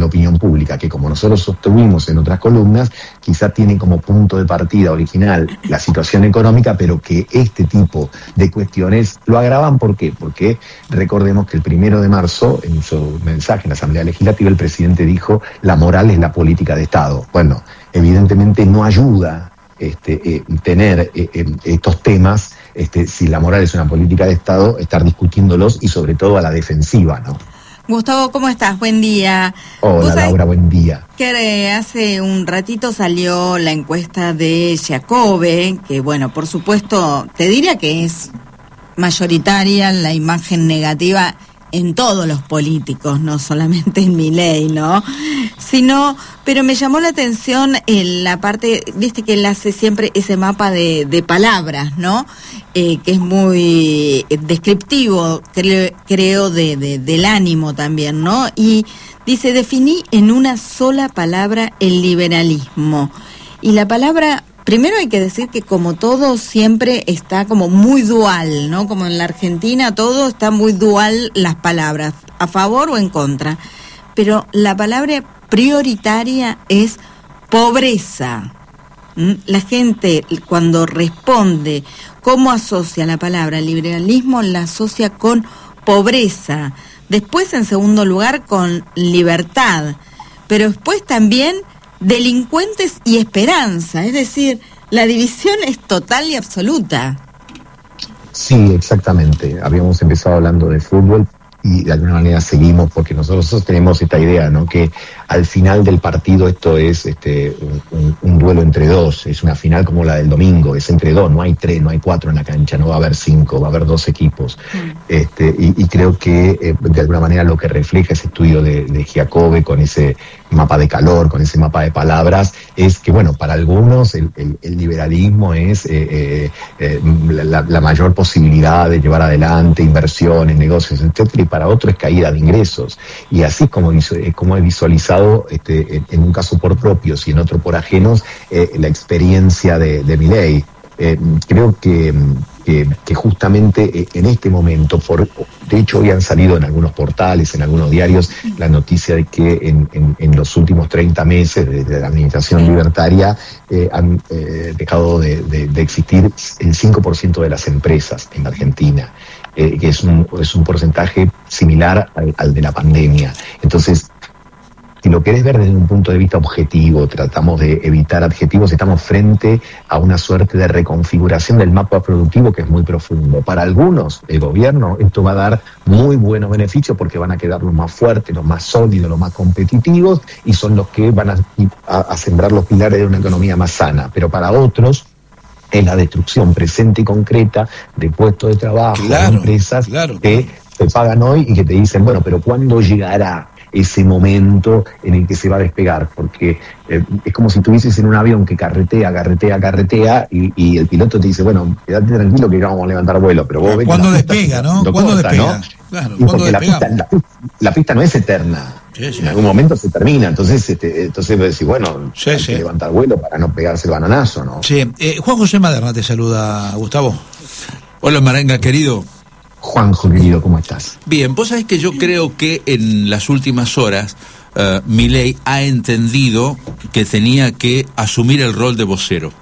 la opinión pública, que como nosotros sostuvimos en otras columnas, quizá tiene como punto de partida original la situación económica, pero que este tipo de cuestiones lo agravan. ¿Por qué? Porque recordemos que el 1 de marzo, en su mensaje en la Asamblea Legislativa, el presidente dijo: la moral es la política de Estado. Bueno, evidentemente no ayuda tener estos temas, si la moral es una política de Estado, estar discutiéndolos y sobre todo a la defensiva, ¿no? Gustavo, ¿cómo estás? Buen día. Hola, Laura, buen día. Que hace un ratito salió la encuesta de Giacobbe, que bueno, por supuesto, te diría que es mayoritaria la imagen negativa en todos los políticos, no solamente en Milei, ¿no? Pero me llamó la atención la parte, viste que él hace siempre ese mapa de palabras, ¿no? Que es muy descriptivo, creo, del ánimo también, ¿no? Y dice: definí en una sola palabra el liberalismo. Y la palabra, primero hay que decir que como todo siempre está como muy dual, ¿no? Como en la Argentina todo está muy dual, las palabras, a favor o en contra. Pero la palabra prioritaria es pobreza. La gente cuando responde cómo asocia la palabra liberalismo, la asocia con pobreza. Después, en segundo lugar, con libertad. Pero después también delincuentes y esperanza. Es decir, la división es total y absoluta. Sí, exactamente. Habíamos empezado hablando de fútbol y de alguna manera seguimos, porque nosotros tenemos esta idea, ¿no? Que al final del partido esto es un duelo entre dos, es una final como la del domingo, es entre dos, no hay tres, no hay cuatro en la cancha, no va a haber cinco, va a haber dos equipos. Y creo que de alguna manera lo que refleja ese estudio de Giacobbe con ese mapa de calor, con ese mapa de palabras, es que, bueno, para algunos el liberalismo es la mayor posibilidad de llevar adelante inversiones, negocios, etcétera, y para otros es caída de ingresos. Y así como he visualizado en un caso por propios y en otro por ajenos la experiencia de Milei. Creo que justamente en este momento, de hecho hoy han salido en algunos portales, en algunos diarios, la noticia de que en los últimos 30 meses desde la administración libertaria han dejado de existir el 5% de las empresas en Argentina, que es un porcentaje similar al de la pandemia. Entonces, si lo querés ver desde un punto de vista objetivo, tratamos de evitar adjetivos, estamos frente a una suerte de reconfiguración del mapa productivo que es muy profundo. Para algunos, el gobierno, esto va a dar muy buenos beneficios porque van a quedar los más fuertes, los más sólidos, los más competitivos, y son los que van a sembrar los pilares de una economía más sana. Pero para otros, es la destrucción presente y concreta de puestos de trabajo, de empresas que se pagan hoy y que te dicen, bueno, pero ¿cuándo llegará ese momento en el que se va a despegar? Porque es como si estuvieses en un avión que carretea y el piloto te dice, bueno, quédate tranquilo que ya vamos a levantar vuelo, pero vos ves ¿cuándo despega, no? ¿Cuándo despega? ¿no? Claro, y porque la pista no es eterna. Sí. En algún momento se termina, entonces vos decís, bueno, hay que levantar vuelo para no pegarse el bananazo, ¿no? Sí, Juan José Maderna te saluda, Gustavo. Hola, Marenga, querido. Juanjo, querido, ¿cómo estás? Bien, vos sabés que yo creo que en las últimas horas Milei ha entendido que tenía que asumir el rol de vocero.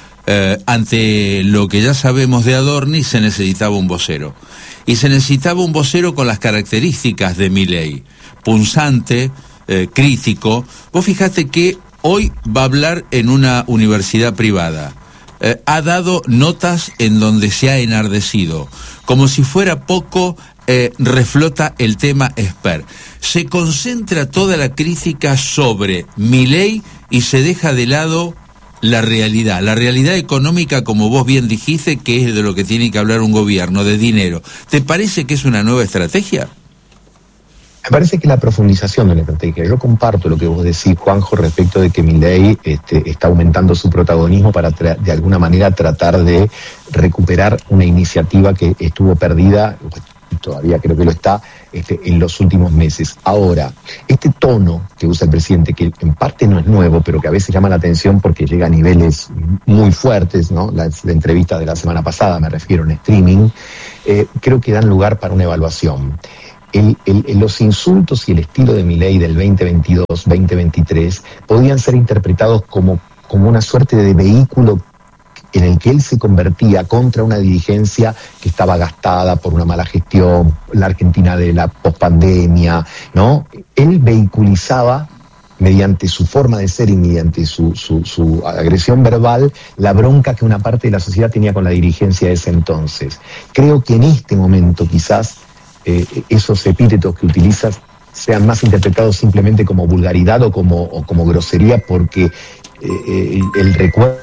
Ante lo que ya sabemos de Adorni, se necesitaba un vocero. Y se necesitaba un vocero con las características de Milei. Punzante, crítico. Vos fijate que hoy va a hablar en una universidad privada. Ha dado notas en donde se ha enardecido. Como si fuera poco, reflota el tema Esper. Se concentra toda la crítica sobre Milei y se deja de lado la realidad económica, como vos bien dijiste, que es de lo que tiene que hablar un gobierno, de dinero. ¿Te parece que es una nueva estrategia? Me parece que la profundización de la estrategia, yo comparto lo que vos decís, Juanjo, respecto de que Milei está aumentando su protagonismo para de alguna manera tratar de recuperar una iniciativa que estuvo perdida, y todavía creo que lo está, en los últimos meses. Ahora, este tono que usa el presidente, que en parte no es nuevo, pero que a veces llama la atención porque llega a niveles muy fuertes, ¿no? La entrevista de la semana pasada, me refiero en streaming, creo que dan lugar para una evaluación. los insultos y el estilo de Milei del 2022, 2023 podían ser interpretados como una suerte de vehículo en el que él se convertía contra una dirigencia que estaba gastada por una mala gestión, la Argentina de la pospandemia, ¿no? Él vehiculizaba, mediante su forma de ser y mediante su agresión verbal, la bronca que una parte de la sociedad tenía con la dirigencia de ese entonces. Creo que en este momento quizás esos epítetos que utilizas sean más interpretados simplemente como vulgaridad o como grosería, porque el recuerdo...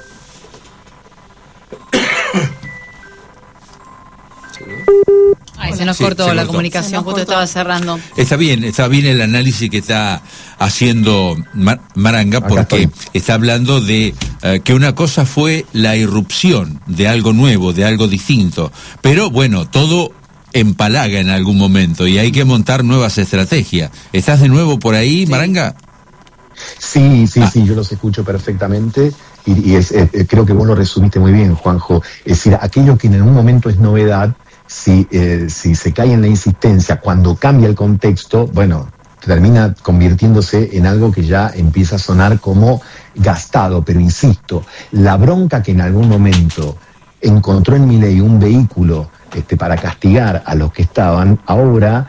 Se nos cortó la comunicación, justo estaba cerrando. Está bien el análisis que está haciendo Maranga, porque está hablando de que una cosa fue la irrupción de algo nuevo, de algo distinto, pero bueno, todo empalaga en algún momento y hay que montar nuevas estrategias. ¿Estás de nuevo por ahí, Maranga? Sí, yo los escucho perfectamente y creo que vos lo resumiste muy bien, Juanjo. Es decir, aquello que en un momento es novedad, si se cae en la insistencia, cuando cambia el contexto, bueno, termina convirtiéndose en algo que ya empieza a sonar como gastado. Pero insisto, la bronca que en algún momento encontró en Milei un vehículo para castigar a los que estaban, ahora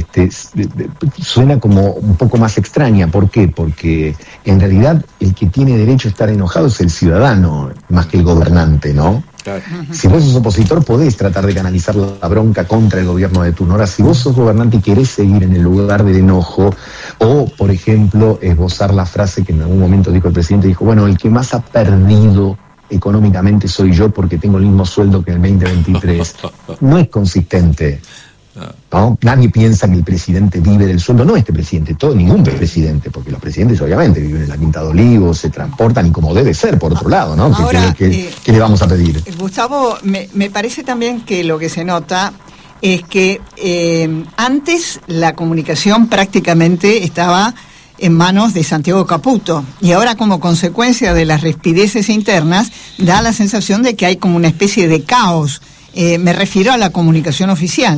suena como un poco más extraña. ¿Por qué? Porque en realidad el que tiene derecho a estar enojado es el ciudadano, más que el gobernante, ¿no? Claro. Si vos sos opositor, podés tratar de canalizar la bronca contra el gobierno de turno. Ahora, si vos sos gobernante y querés seguir en el lugar del enojo, o, por ejemplo, esbozar la frase que en algún momento dijo el presidente, dijo, bueno, el que más ha perdido económicamente soy yo porque tengo el mismo sueldo que en el 2023, no es consistente. ¿No? Nadie piensa que el presidente vive del sueldo, no este presidente, ningún presidente, porque los presidentes obviamente viven en la Quinta de Olivos, se transportan y como debe ser, por otro lado, ¿no? Ahora, ¿Qué le vamos a pedir? Gustavo, me parece también que lo que se nota es que antes la comunicación prácticamente estaba en manos de Santiago Caputo, y ahora, como consecuencia de las rispideces internas, da la sensación de que hay como una especie de caos. Me refiero a la comunicación oficial.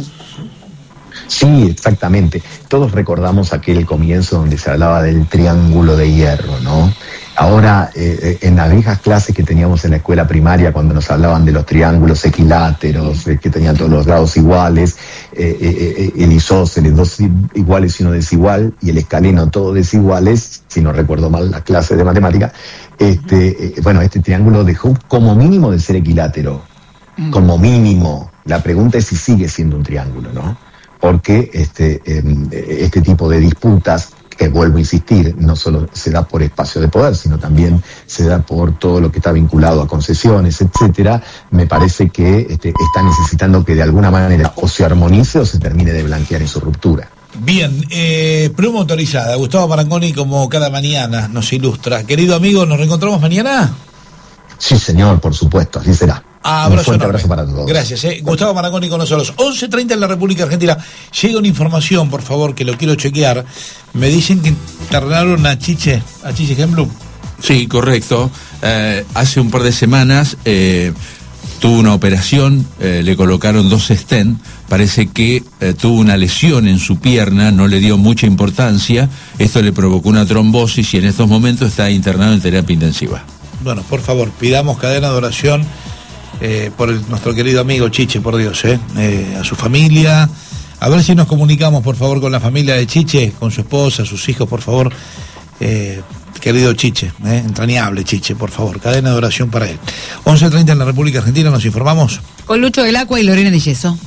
Sí, exactamente. Todos recordamos aquel comienzo donde se hablaba del triángulo de hierro, ¿no? Ahora, en las viejas clases que teníamos en la escuela primaria, cuando nos hablaban de los triángulos equiláteros, que tenían todos los lados iguales, el isósceles, dos iguales y uno desigual, y el escaleno, todos desiguales, si no recuerdo mal las clases de matemática, bueno, este triángulo dejó como mínimo de ser equilátero, como mínimo. La pregunta es si sigue siendo un triángulo, ¿no? Porque este tipo de disputas, que vuelvo a insistir, no solo se da por espacio de poder, sino también se da por todo lo que está vinculado a concesiones, etcétera, me parece que está necesitando que de alguna manera o se armonice o se termine de blanquear en su ruptura. Bien, pluma autorizada. Gustavo Marangoni, como cada mañana, nos ilustra. Querido amigo, ¿nos reencontramos mañana? Sí, señor, por supuesto, así será. Un fuerte abrazo para todos. Gracias. Gustavo Marangoni con nosotros. 11:30 en la República Argentina. Llega una información, por favor, que lo quiero chequear. Me dicen que internaron a Chiche Hemblum. Sí, correcto. Hace un par de semanas tuvo una operación, le colocaron 2 stents. Parece que tuvo una lesión en su pierna, no le dio mucha importancia. Esto le provocó una trombosis y en estos momentos está internado en terapia intensiva. Bueno, por favor, pidamos cadena de oración por nuestro querido amigo Chiche, por Dios, a su familia. A ver si nos comunicamos, por favor, con la familia de Chiche, con su esposa, sus hijos, por favor. Querido Chiche, entrañable Chiche, por favor, cadena de oración para él. 11:30 en la República Argentina, nos informamos. Con Lucho del Acua y Lorena de Yeso.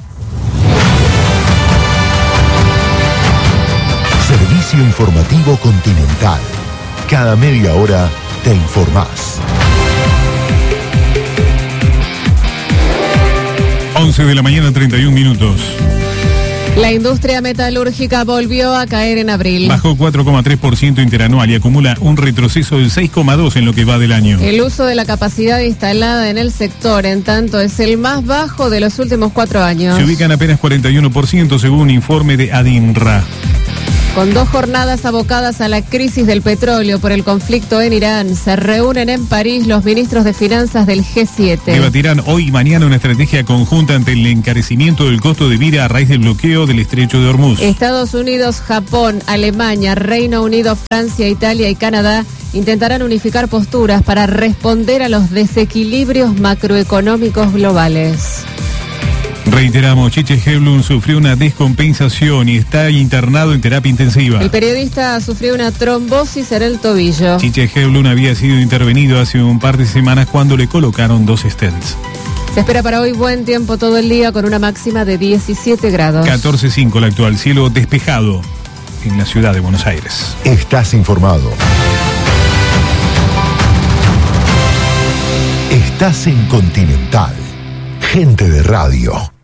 Servicio Informativo Continental. Cada media hora te informás. 11 de la mañana, 31 minutos. La industria metalúrgica volvió a caer en abril. Bajó 4,3% interanual y acumula un retroceso del 6,2% en lo que va del año. El uso de la capacidad instalada en el sector, en tanto, es el más bajo de los últimos 4 años. Se ubica en apenas 41% según un informe de ADINRA. Con 2 jornadas abocadas a la crisis del petróleo por el conflicto en Irán, se reúnen en París los ministros de finanzas del G7. Debatirán hoy y mañana una estrategia conjunta ante el encarecimiento del costo de vida a raíz del bloqueo del estrecho de Hormuz. Estados Unidos, Japón, Alemania, Reino Unido, Francia, Italia y Canadá intentarán unificar posturas para responder a los desequilibrios macroeconómicos globales. Reiteramos, Chiche Hellblum sufrió una descompensación y está internado en terapia intensiva. El periodista sufrió una trombosis en el tobillo. Chiche Hellblum había sido intervenido hace un par de semanas cuando le colocaron 2 stents. Se espera para hoy buen tiempo todo el día con una máxima de 17 grados. 14.5 la actual, cielo despejado en la ciudad de Buenos Aires. Estás informado. Estás en Continental. Gente de radio.